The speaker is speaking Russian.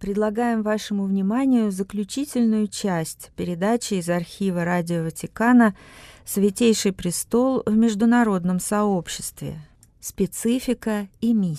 предлагаем вашему вниманию заключительную часть передачи из архива Радио Ватикана «Святейший престол в международном сообществе. Специфика и миссия».